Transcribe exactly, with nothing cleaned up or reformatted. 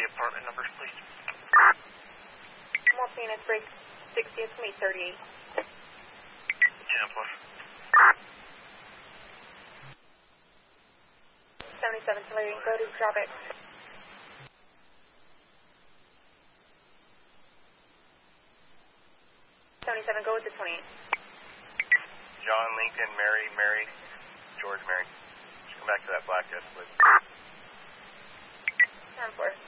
the apartment numbers, please. More Phoenix, break sixtieth, me thirty-eight. ten four. seventy-seven, Tulare, go to drop it. seventy-seven, go with the twenty-eight. John, Lincoln, Mary, Mary, George, Mary. Just come back to that black desk, please. ten four.